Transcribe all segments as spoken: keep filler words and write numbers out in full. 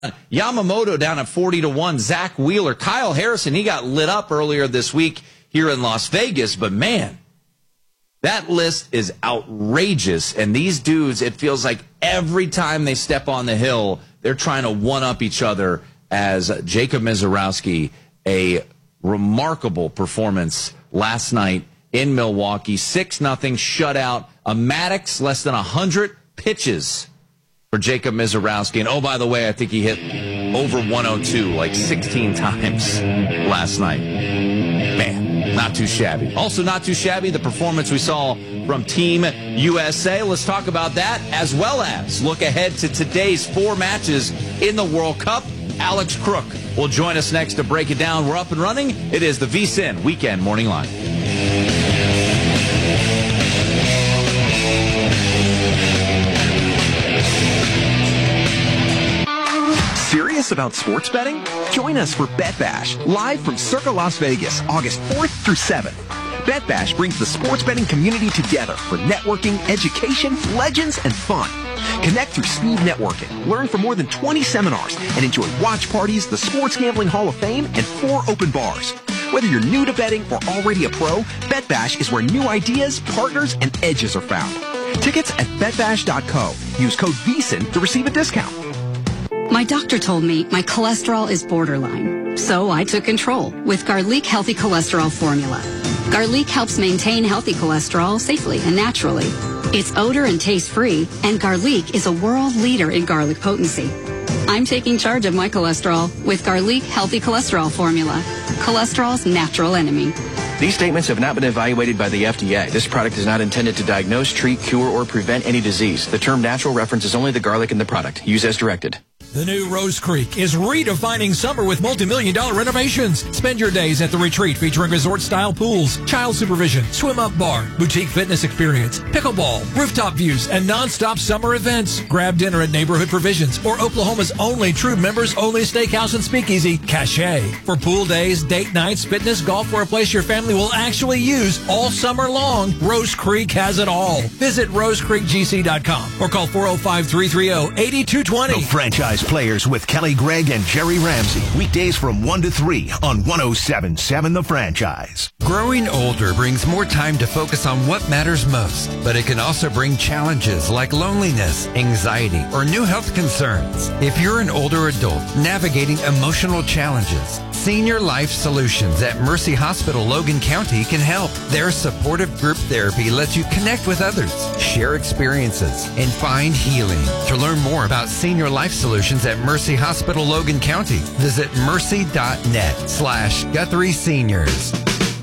Yamamoto down at forty to one. Zach Wheeler. Kyle Harrison, he got lit up earlier this week here in Las Vegas. But, man, that list is outrageous. And these dudes, it feels like every time they step on the hill, they're trying to one-up each other as Jacob Misiorowski, a remarkable performance last night in Milwaukee. six nothing shutout. A Maddox, less than one hundred pitches for Jacob Misiorowski. And, oh, by the way, I think he hit over one oh two like sixteen times last night. Man, not too shabby. Also not too shabby, the performance we saw from Team U S A. Let's talk about that, as well as look ahead to today's four matches in the World Cup. Alex Crook will join us next to break it down. We're up and running. It is the V S I N Weekend Morning Line. Serious about sports betting? Join us for Bet Bash, live from Circa Las Vegas, August fourth through seventh. Bet Bash brings the sports betting community together for networking, education, legends, and fun. Connect through speed networking, learn from more than twenty seminars, and enjoy watch parties, the Sports Gambling Hall of Fame, and four open bars. Whether you're new to betting or already a pro, Bet Bash is where new ideas, partners, and edges are found. Tickets at bet bash dot co. Use code V S I N to receive a discount. My doctor told me my cholesterol is borderline, so I took control with Garlic Healthy Cholesterol Formula. Garlic helps maintain healthy cholesterol safely and naturally. It's odor and taste-free, and Garlic is a world leader in garlic potency. I'm taking charge of my cholesterol with Garlic Healthy Cholesterol Formula, cholesterol's natural enemy. These statements have not been evaluated by the F D A. This product is not intended to diagnose, treat, cure, or prevent any disease. The term natural references only the garlic in the product. Use as directed. The new Rose Creek is redefining summer with multi-million dollar renovations. Spend your days at the retreat featuring resort-style pools, child supervision, swim-up bar, boutique fitness experience, pickleball, rooftop views, and non-stop summer events. Grab dinner at Neighborhood Provisions or Oklahoma's only true members-only steakhouse and speakeasy, Cache. For pool days, date nights, fitness, golf, or a place your family will actually use all summer long, Rose Creek has it all. Visit rose creek g c dot com or call four oh five, three three oh, eight two two oh. The Franchise Players with Kelly Gregg and Jerry Ramsey. Weekdays from one to three on one oh seven point seven The Franchise. Growing older brings more time to focus on what matters most, but it can also bring challenges like loneliness, anxiety, or new health concerns. If you're an older adult navigating emotional challenges, Senior Life Solutions at Mercy Hospital Logan County can help. Their supportive group therapy lets you connect with others, share experiences, and find healing. To learn more about Senior Life Solutions at Mercy Hospital Logan County, visit mercy.net slash Guthrie Seniors.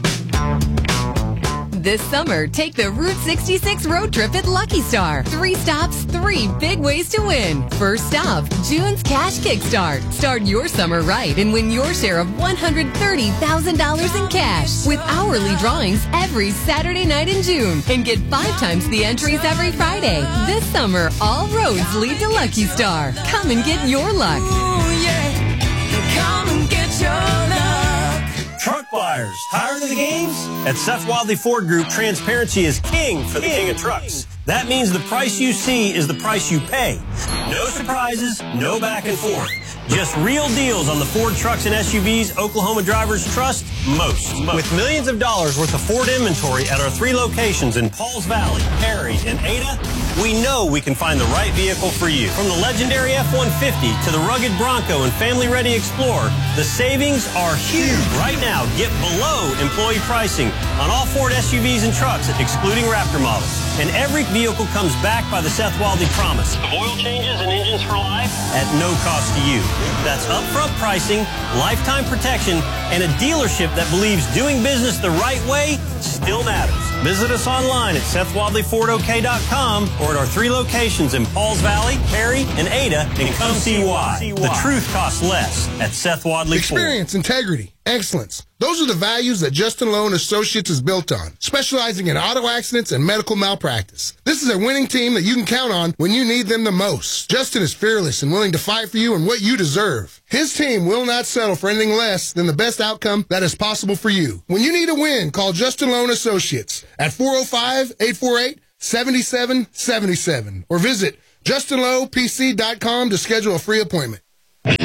This summer, take the Route sixty-six road trip at Lucky Star. Three stops, three big ways to win. First stop, June's Cash Kickstart. Start your summer right and win your share of one hundred thirty thousand dollars in cash with hourly drawings every Saturday night in June. And get five times the entries every Friday. This summer, all roads lead to Lucky Star. Come and get your luck. Ooh, yeah. Come and get your luck. Truck buyers, tired of the games? At Seth Wadley Ford Group, transparency is king for the king of trucks. That means the price you see is the price you pay. No surprises, no back and forth. Just real deals on the Ford trucks and S U Vs Oklahoma drivers trust most. With millions of dollars worth of Ford inventory at our three locations in Pauls Valley, Perry, and Ada, we know we can find the right vehicle for you. From the legendary F one fifty to the rugged Bronco and family-ready Explorer, the savings are huge. Right now, get below employee pricing on all Ford S U Vs and trucks, excluding Raptor models. And every vehicle comes backed by the Seth Wadley promise of oil changes and engines for life at no cost to you. That's upfront pricing, lifetime protection, and a dealership that believes doing business the right way still matters. Visit us online at Seth Wadley Ford O K dot com or at our three locations in Pauls Valley, Perry, and Ada, and come see why. The truth costs less at Seth Wadley Ford. Experience, integrity, excellence. Those are the values that Justin Lowe and Associates is built on, specializing in auto accidents and medical malpractice. This is a winning team that you can count on when you need them the most. Justin is fearless and willing to fight for you and what you deserve. His team will not settle for anything less than the best outcome that is possible for you. When you need a win, call Justin Lowe and Associates at four oh five, eight four eight, seven seven seven seven or visit justin lowe p c dot com to schedule a free appointment.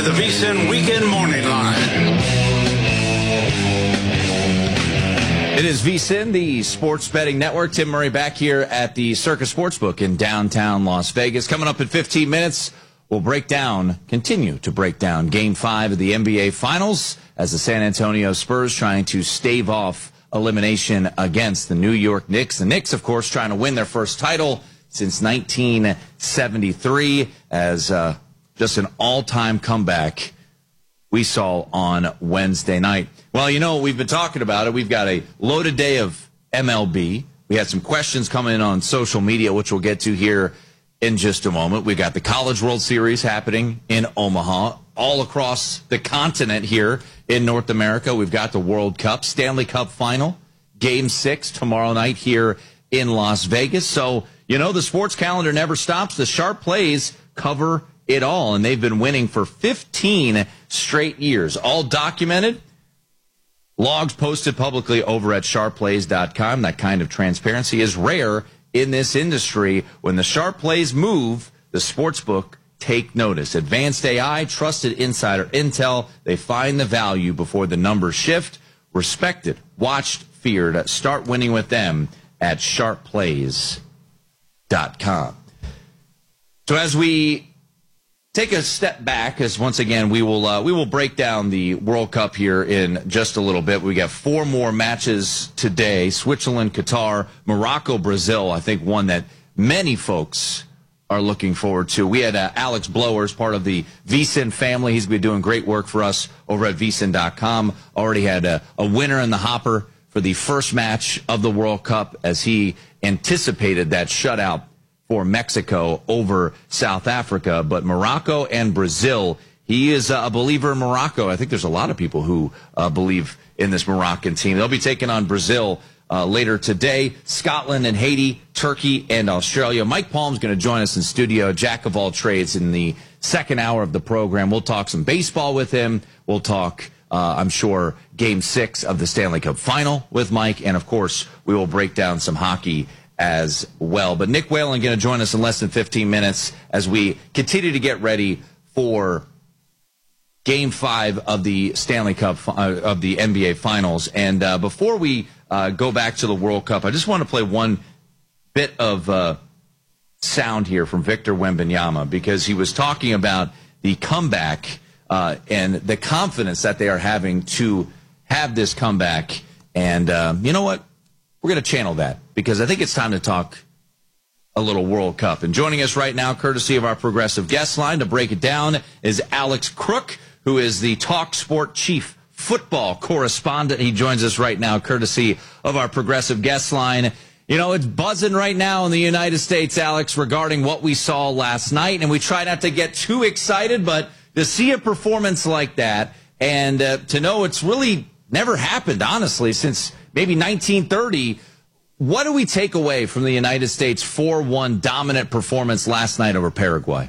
the VSiN Weekend Morning Line. It is VSiN, the Sports Betting Network. Tim Murray back here at the Circus Sportsbook in downtown Las Vegas. Coming up in fifteen minutes, we'll break down, continue to break down Game five of the N B A Finals as the San Antonio Spurs trying to stave off elimination against the New York Knicks. The Knicks, of course, trying to win their first title since nineteen seventy-three as uh, just an all-time comeback we saw on Wednesday night. Well, you know, we've been talking about it. We've got a loaded day of M L B. We had some questions coming in on social media, which we'll get to here in just a moment. We got the College World Series happening in Omaha, all across the continent here in North America. We've got the World Cup, Stanley Cup Final, Game six tomorrow night here in Las Vegas. So, you know, the sports calendar never stops. The sharp plays cover it all, and they've been winning for fifteen straight years. All documented. Logs posted publicly over at sharp plays dot com. That kind of transparency is rare in this industry. When the sharp plays move, the sportsbook take notice. Advanced A I, trusted insider intel. They find the value before the numbers shift. Respected, watched, feared. Start winning with them at sharp plays dot com. So as we take a step back, as once again we will uh, we will break down the World Cup here in just a little bit. We got four more matches today: Switzerland, Qatar, Morocco, Brazil. I think one that many folks are looking forward to. We had uh, Alex Blowers, part of the VSiN family. He's been doing great work for us over at V S I N dot com. Already had a, a winner in the hopper for the first match of the World Cup as he anticipated that shutout for Mexico over South Africa. But Morocco and Brazil, he is a believer in Morocco. I think there's a lot of people who uh, believe in this Moroccan team. They'll be taking on Brazil uh, later today. Scotland and Haiti, Turkey and Australia. Mike Palm's going to join us in studio, jack of all trades, in the second hour of the program. We'll talk some baseball with him. We'll talk, uh, I'm sure, Game six of the Stanley Cup Final with Mike. And, of course, we will break down some hockey as well. But Nick Whalen going to join us in less than fifteen minutes as we continue to get ready for Game five of the Stanley Cup, uh, of the N B A Finals. And uh, before we uh, go back to the World Cup, I just want to play one bit of uh, sound here from Victor Wembanyama, because he was talking about the comeback uh, and the confidence that they are having to have this comeback. And uh, you know what? We're going to channel that, because I think it's time to talk a little World Cup. And joining us right now, courtesy of our progressive guest line to break it down, is Alex Crook, who is the Talk Sport chief football correspondent. He joins us right now, courtesy of our progressive guest line. You know, it's buzzing right now in the United States, Alex, regarding what we saw last night. And we try not to get too excited, but to see a performance like that and uh, to know it's really never happened, honestly, since maybe nineteen thirty. What do we take away from the United States four one dominant performance last night over Paraguay?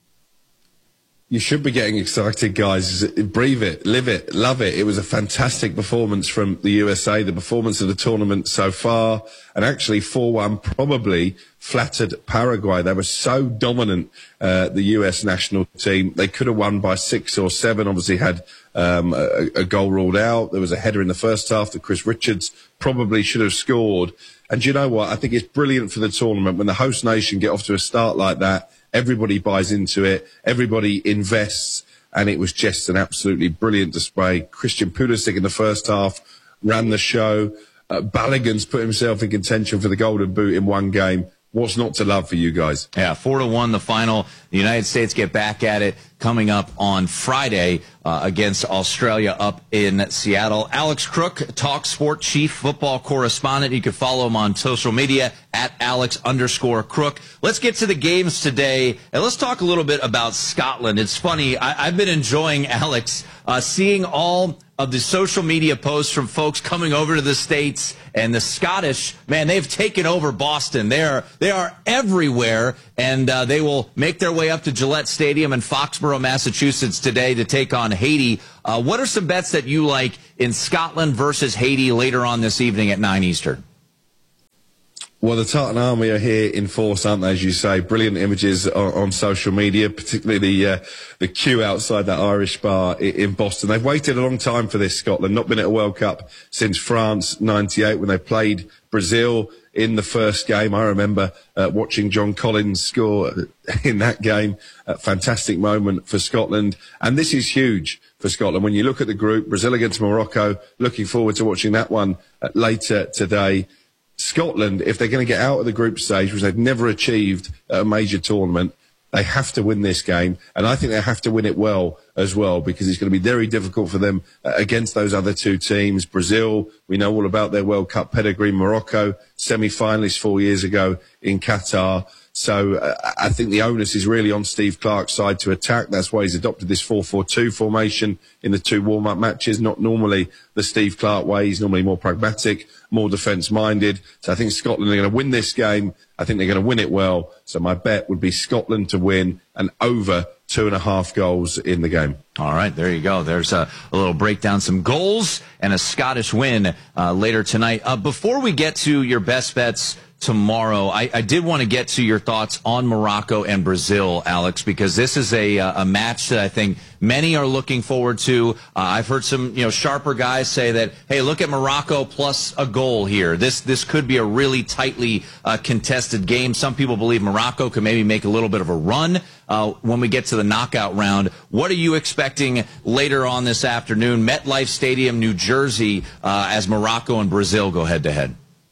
You should be getting excited, guys. Breathe it, live it, love it. It was a fantastic performance from the U S A, the performance of the tournament so far. And actually, four one probably flattered Paraguay. They were so dominant, uh, the U S national team. They could have won by six or seven, obviously had um, a, a goal ruled out. There was a header in the first half that Chris Richards probably should have scored. And you know what? I think it's brilliant for the tournament when the host nation get off to a start like that. Everybody buys into it. Everybody invests. And it was just an absolutely brilliant display. Christian Pulisic in the first half ran the show. Uh, Balogun's put himself in contention for the Golden Boot in one game. What's not to love for you guys? Yeah, four to one the final. The United States get back at it coming up on Friday uh, against Australia up in Seattle. Alex Crook, Talk Sport chief football correspondent. You can follow him on social media at Alex underscore Crook. Let's get to the games today, and let's talk a little bit about Scotland. It's funny, I, I've been enjoying, Alex, uh, seeing all of the social media posts from folks coming over to the States, and the Scottish, man, they've taken over Boston. They are, they are everywhere, and uh, they will make their way up to Gillette Stadium in Foxborough, Massachusetts today to take on Haiti. Uh, what are some bets that you like in Scotland versus Haiti later on this evening at nine Eastern? Well, the Tartan Army are here in force, aren't they, as you say? Brilliant images on, on social media, particularly the uh, the queue outside that Irish bar in, in Boston. They've waited a long time for this, Scotland. Not been at a World Cup since France ninety-eight when they played Brazil in the first game. I remember uh, watching John Collins score in that game. A fantastic moment for Scotland. And this is huge for Scotland. When you look at the group, Brazil against Morocco, looking forward to watching that one uh, later today. Scotland, if they're going to get out of the group stage, which they've never achieved at a major tournament, they have to win this game. And I think they have to win it well as well, because it's going to be very difficult for them uh, against those other two teams. Brazil, we know all about their World Cup pedigree. Morocco, semi-finalists four years ago in Qatar. So uh, I think the onus is really on Steve Clarke's side to attack. That's why he's adopted this four four two formation in the two warm-up matches. Not normally the Steve Clarke way. He's normally more pragmatic, more defence-minded. So I think Scotland are going to win this game. I think they're going to win it well. So my bet would be Scotland to win and over two and a half goals in the game. All right, there you go. There's a, a little breakdown, some goals, and a Scottish win uh, later tonight. Uh, before we get to your best bets tomorrow, I, I did want to get to your thoughts on Morocco and Brazil, Alex, because this is a, a match that I think many are looking forward to. Uh, I've heard some, you know, sharper guys say that, hey, look at Morocco plus a goal here. This this could be a really tightly uh, contested game. Some people believe Morocco could maybe make a little bit of a run uh, when we get to the knockout round. What are you expecting later on this afternoon? MetLife Stadium, New Jersey, uh, as Morocco and Brazil go head-to-head.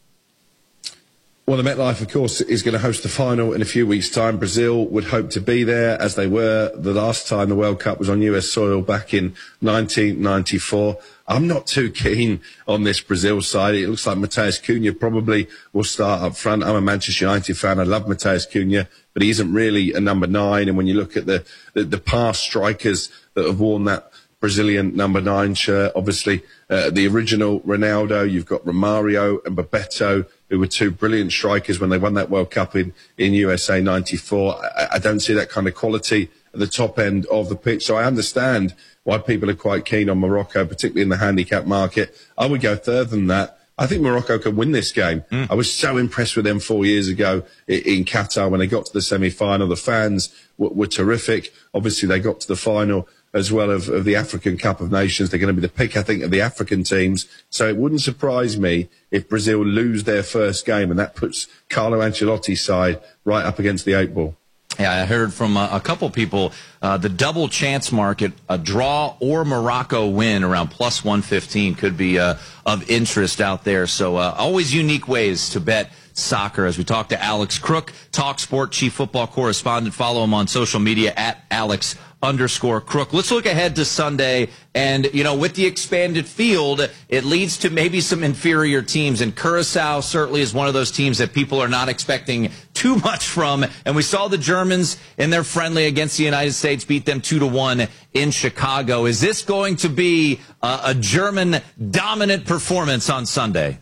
Well, the MetLife, of course, is going to host the final in a few weeks' time. Brazil would hope to be there, as they were the last time the World Cup was on U S soil back in nineteen ninety-four. I'm not too keen on this Brazil side. It looks like Matheus Cunha probably will start up front. I'm a Manchester United fan. I love Matheus Cunha, but he isn't really a number nine. And when you look at the, the, the past strikers that have worn that Brazilian number nine shirt, obviously uh, the original Ronaldo, you've got Romario and Bebeto, who were two brilliant strikers when they won that World Cup in, in U S A ninety-four. I, I don't see that kind of quality at the top end of the pitch. So I understand why people are quite keen on Morocco, particularly in the handicap market. I would go further than that. I think Morocco can win this game. Mm. I was so impressed with them four years ago in, in Qatar when they got to the semi-final. The fans were, were terrific. Obviously, they got to the final as well of, of the African Cup of Nations. They're going to be the pick, I think, of the African teams. So it wouldn't surprise me if Brazil lose their first game, and that puts Carlo Ancelotti's side right up against the eight ball. Yeah, I heard from a, a couple people, uh, the double chance market, a draw or Morocco win around plus one fifteen could be uh, of interest out there. So uh, always unique ways to bet soccer. As we talk to Alex Crook, TalkSport chief football correspondent. Follow him on social media at Alex underscore Crook. Let's look ahead to Sunday. And, you know, with the expanded field, it leads to maybe some inferior teams. And Curacao certainly is one of those teams that people are not expecting too much from. And we saw the Germans in their friendly against the United States beat them two to one in Chicago. Is this going to be a, a German dominant performance on Sunday?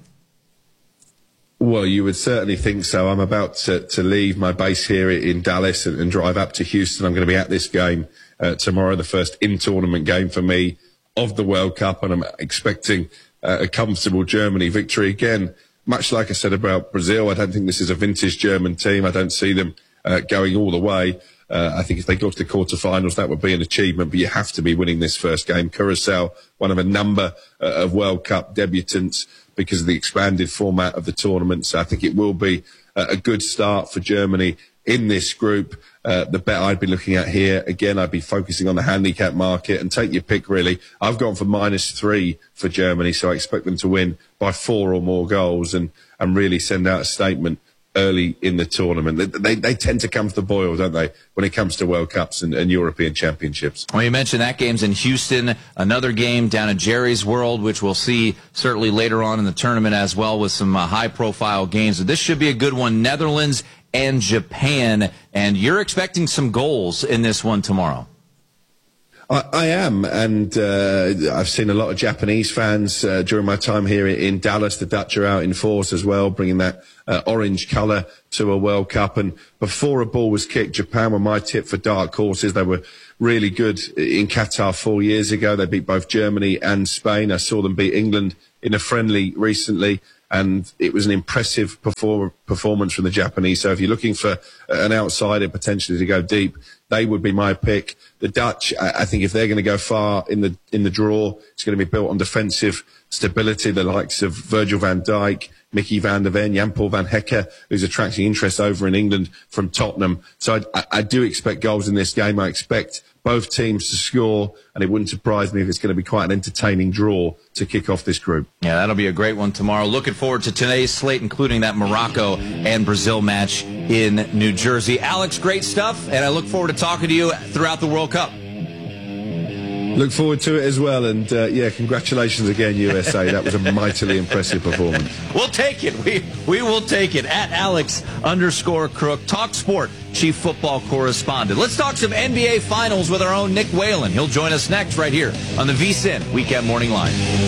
Well, you would certainly think so. I'm about to, to leave my base here in Dallas and, and drive up to Houston. I'm going to be at this game uh, tomorrow, the first in-tournament game for me of the World Cup, and I'm expecting uh, a comfortable Germany victory. Again, much like I said about Brazil, I don't think this is a vintage German team. I don't see them uh, going all the way. Uh, I think if they got to the quarterfinals, that would be an achievement, but you have to be winning this first game. Curacao, one of a number uh, of World Cup debutants because of the expanded format of the tournament. So I think it will be uh, a good start for Germany in this group. Uh, the bet I'd be looking at here, again, I'd be focusing on the handicap market and take your pick, really. I've gone for minus three for Germany, so I expect them to win by four or more goals and, and really send out a statement early in the tournament. They, they, they tend to come to the boil, don't they, when it comes to World Cups and, and European Championships. Well, you mentioned that game's in Houston, another game down at Jerry's World, which we'll see certainly later on in the tournament as well with some uh, high-profile games. This should be a good one, Netherlands and Japan, and you're expecting some goals in this one tomorrow. I, I am, and uh, I've seen a lot of Japanese fans uh, during my time here in Dallas. The Dutch are out in force as well, bringing that uh, orange colour to a World Cup. And before a ball was kicked, Japan were my tip for dark horses. They were really good in Qatar four years ago. They beat both Germany and Spain. I saw them beat England in a friendly recently. and it was an impressive perform- performance from the Japanese. So if you're looking for an outsider potentially to go deep, they would be my pick. The Dutch, I, I think if they're going to go far in the in the draw, it's going to be built on defensive stability, the likes of Virgil van Dijk, Mickey van der Ven, Jan-Paul van Hecke, who's attracting interest over in England from Tottenham. So I, I do expect goals in this game. I expect both teams to score, and it wouldn't surprise me if it's going to be quite an entertaining draw to kick off this group. Yeah, that'll be a great one tomorrow. Looking forward to today's slate, including that Morocco and Brazil match in New Jersey. Alex, great stuff, and I look forward to talking to you throughout the World Cup. Look forward to it as well, and uh, yeah, congratulations again, U S A. That was a mightily impressive performance. We'll take it. We we will take it. At Alex underscore Crook, Talk Sport chief football correspondent. Let's talk some N B A Finals with our own Nick Whalen. He'll join us next right here on the V S I N Weekend Morning Line.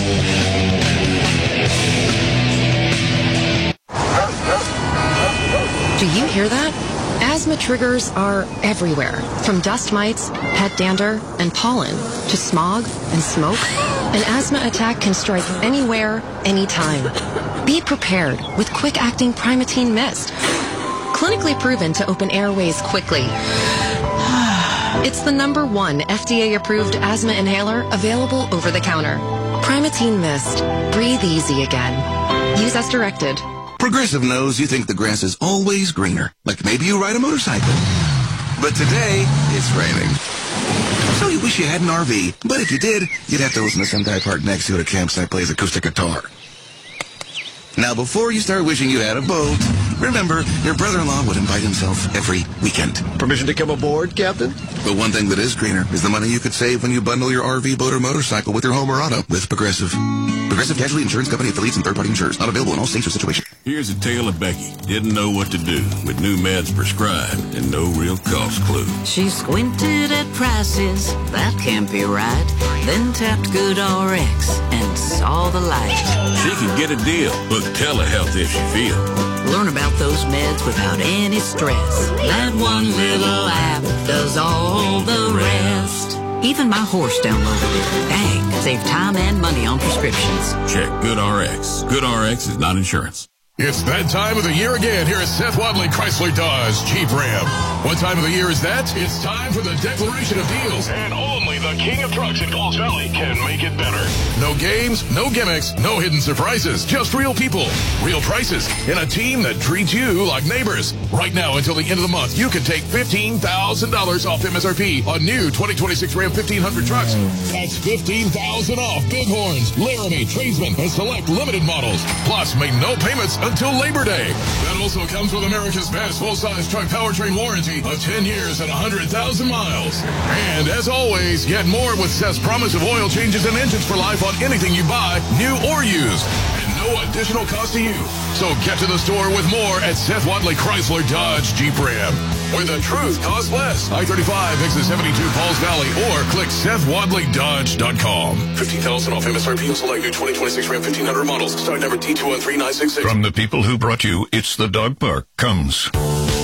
Do you hear that? Asthma triggers are everywhere, from dust mites, pet dander, and pollen, to smog and smoke. An asthma attack can strike anywhere, anytime. Be prepared with quick-acting Primatene Mist. Clinically proven to open airways quickly. It's the number one F D A-approved asthma inhaler available over the counter. Primatene Mist. Breathe easy again. Use as directed. Progressive knows you think the grass is always greener, like maybe you ride a motorcycle. But today, it's raining. So you wish you had an R V, but if you did, you'd have to listen to some guy parked next to you at a campsite plays acoustic guitar. Now, before you start wishing you had a boat, remember, your brother-in-law would invite himself every weekend. Permission to come aboard, Captain? But one thing that is greener is the money you could save when you bundle your R V, boat, or motorcycle with your home or auto with Progressive. Progressive Casualty Insurance Company affiliates and third-party insurers. Not available in all states or situations. Here's a tale of Becky. Didn't know what to do with new meds prescribed and no real cost clue. She squinted at prices, that can't be right. Then tapped GoodRx and saw the light. She could get a deal. Book telehealth if she feels. Learn about those meds without any stress. That one little app does all the rest. Even my horse downloaded it. Dang, save time and money on prescriptions. Check GoodRx. GoodRx is not insurance. It's that time of the year again here at Seth Wadley Chrysler Dodge Jeep Ram. What time of the year is that? It's time for the declaration of deals. And only the king of trucks in Falls Valley can make it better. No games, no gimmicks, no hidden surprises. Just real people, real prices, and a team that treats you like neighbors. Right now until the end of the month, you can take fifteen thousand dollars off M S R P on new twenty twenty-six Ram fifteen hundred trucks. That's fifteen thousand dollars off Bighorns, Laramie, Tradesman, and select limited models. Plus, make no payments until Labor Day. That also comes with America's best full-size truck powertrain warranty of ten years and one hundred thousand miles. And as always, get more with Seth's promise of oil changes and engines for life on anything you buy, new or used. And no additional cost to you. So get to the store with more at Seth Wadley Chrysler Dodge Jeep Ram, where the truth costs less. I thirty-five, exit seventy-two, Falls Valley, or click Seth Wadley Dodge dot com. fifteen thousand dollars off M S R P on select new twenty twenty-six Ram fifteen hundred models. Stock number T two one three nine six six. From the people who brought you It's the Dog Park comes